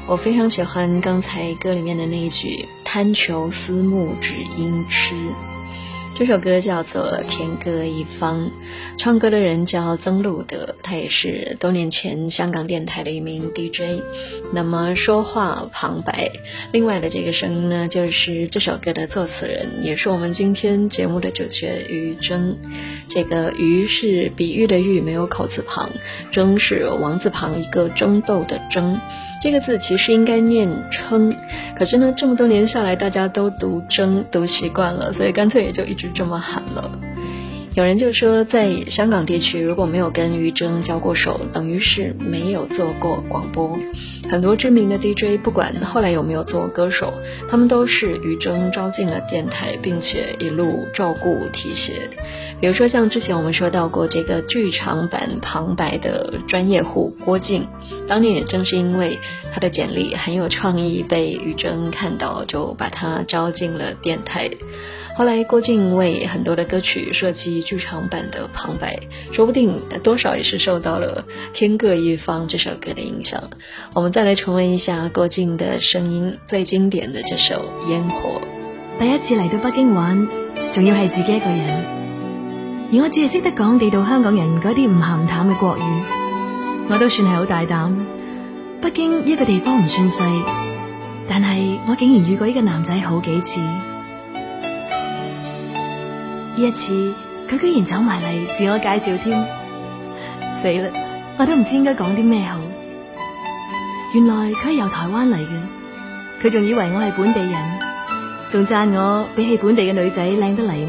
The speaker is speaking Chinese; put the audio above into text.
我非常喜欢刚才歌里面的那一句贪求思慕只因痴。这首歌叫做天各一方，唱歌的人叫曾路德，他也是多年前香港电台的一名 DJ。 那么说话旁白，另外的这个声音呢，就是这首歌的作词人，也是我们今天节目的主角于铮。这个于是比喻的喻，没有口字旁，铮是王字旁一个争斗的争，这个字其实应该念称，可是呢这么多年下来大家都读争读习惯了，所以干脆也就一直这么喊了。有人就说在香港地区如果没有跟于铮交过手，等于是没有做过广播。很多知名的 DJ 不管后来有没有做歌手，他们都是于铮招进了电台，并且一路照顾提携。比如说像之前我们说到过这个剧场版旁白的专业户郭靖，当年也正是因为他的简历很有创意，被于铮看到，就把他招进了电台。后来郭靖为很多的歌曲设计剧场版的旁白，说不定多少也是受到了天各一方这首歌的影响。我们再来重温一下郭靖的声音，最经典的这首烟火。 第一次嚟到北京玩，仲要係自己一個人，而我只係識得講地道香港人嗰啲唔鹹唔淡嘅國語，我都算係好大膽。北京一個地方唔算細，但係我竟然遇過一個男仔好幾次。呢一次佢居然走埋嚟自我介紹添，死啦！我都唔知應該講啲咩好。原來佢係由台灣嚟嘅，佢仲以為我係本地人，仲讚我比起本地嘅女仔靚得嚟。